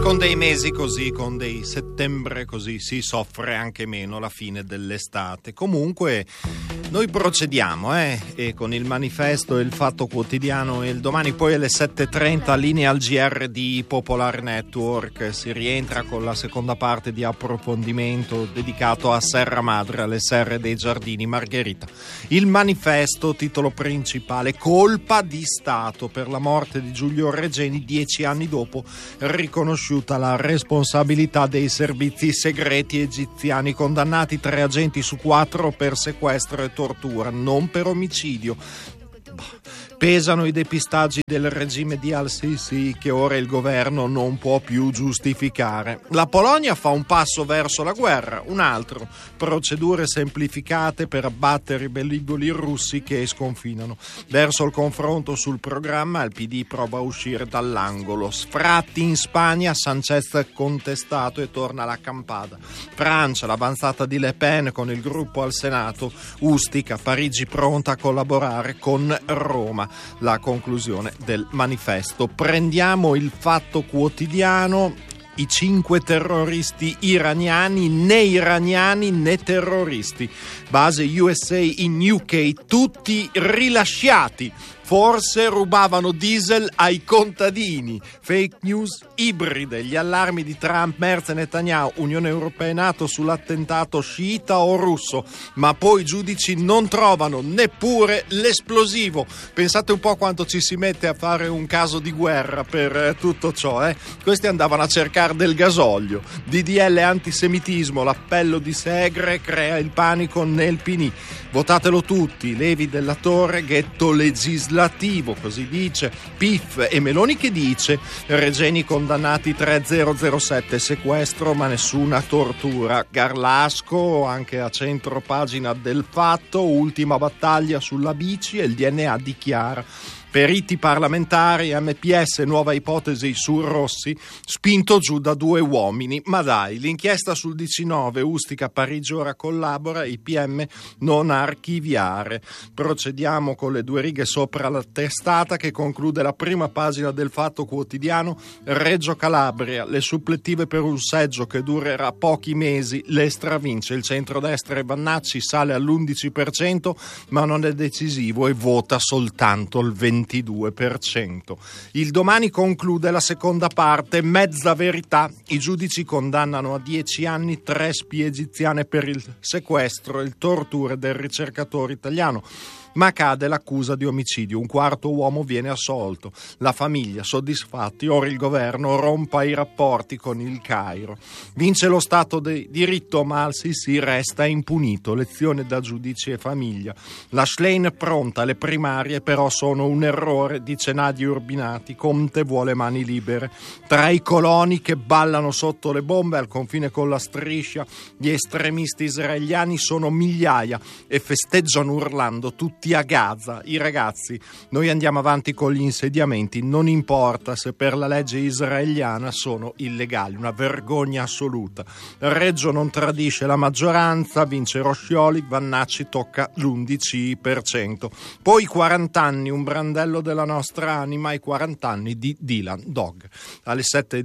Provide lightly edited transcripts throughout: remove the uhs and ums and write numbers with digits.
con dei mesi così, con dei settembre così, si soffre anche meno la fine dell'estate. Comunque noi procediamo e con il manifesto e il Fatto Quotidiano, e il domani poi alle 7:30 linea al GR di Popolar Network si rientra con la seconda parte di approfondimento dedicato a Serra Madre, alle serre dei Giardini Margherita. Il manifesto, titolo principale: colpa di Stato per la morte di Giulio Regeni 10 anni dopo, riconosciuta la responsabilità dei servizi segreti egiziani, condannati 3 agenti su 4 per sequestro e tortura, non per omicidio. Pesano i depistaggi del regime di al-Sisi che ora il governo non può più giustificare. La Polonia fa un passo verso la guerra, un altro: procedure semplificate per abbattere i velivoli russi che sconfinano. Verso il confronto sul programma, il PD prova a uscire dall'angolo. Sfratti in Spagna, Sanchez contestato e torna alla campata. Francia, l'avanzata di Le Pen con il gruppo al Senato. Ustica, Parigi pronta a collaborare con Roma. La conclusione del manifesto. Prendiamo il Fatto Quotidiano. I 5 terroristi iraniani né terroristi. Base USA in UK, tutti rilasciati. Forse rubavano diesel ai contadini. Fake news ibride, gli allarmi di Trump, Merz e Netanyahu, Unione Europea e NATO sull'attentato sciita o russo, ma poi i giudici non trovano neppure l'esplosivo. Pensate un po' quanto ci si mette a fare un caso di guerra per tutto ciò, Questi andavano a cercare del gasolio. DDL antisemitismo, l'appello di Segre crea il panico nel PNI. Votatelo tutti, Levi della Torre, ghetto legislativo, così dice. PIF e Meloni che dice: Regeni condannati 3007, sequestro ma nessuna tortura. Garlasco, anche a centro pagina del Fatto, ultima battaglia sulla bici e il DNA dichiara. Periti parlamentari, MPS, nuova ipotesi su Rossi, spinto giù da 2 uomini. Ma dai, l'inchiesta sul 19, Ustica, Parigi ora collabora, IPM non archiviare. Procediamo con le 2 righe sopra la testata che conclude la prima pagina del Fatto Quotidiano. Reggio Calabria, le supplettive per un seggio che durerà pochi mesi, le stravince il centrodestra e Vannacci sale all'11%, ma non è decisivo e vota soltanto il 22%. Il Domani conclude la seconda parte, mezza verità. I giudici condannano a 10 anni 3 spie egiziane per il sequestro e il torture del ricercatore italiano. Ma cade l'accusa di omicidio, un quarto uomo viene assolto. La famiglia soddisfatti, ora il governo rompa i rapporti con il Cairo. Vince lo Stato di diritto, ma al-Sisi resta impunito. Lezione da giudici e famiglia. La Schlein pronta, le primarie però sono un errore, dice Nadia Urbinati. Conte vuole mani libere. Tra i coloni che ballano sotto le bombe al confine con la Striscia, gli estremisti israeliani sono migliaia e festeggiano urlando tutti a Gaza. I ragazzi: noi andiamo avanti con gli insediamenti, non importa se per la legge israeliana sono illegali. Una vergogna assoluta. Reggio non tradisce la maggioranza, vince Roscioli, Vannacci tocca l'11%. Poi 40 anni, un brandello della nostra anima, i 40 anni di Dylan Dog. Alle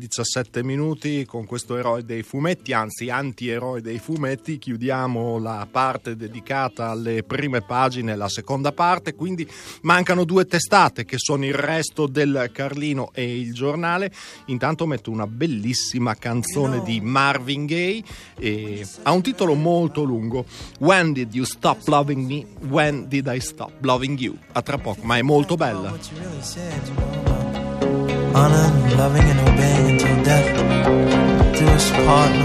7:17 con questo eroe dei fumetti, anzi anti-eroe dei fumetti, chiudiamo la parte dedicata alle prime pagine, la seconda parte, quindi mancano 2 testate che sono Il Resto del Carlino e Il Giornale. Intanto metto una bellissima canzone di Marvin Gaye e ha un titolo molto lungo: When did you stop loving me? When did I stop loving you? A tra poco, ma è molto bella. Honor, loving and obeying until death do us part.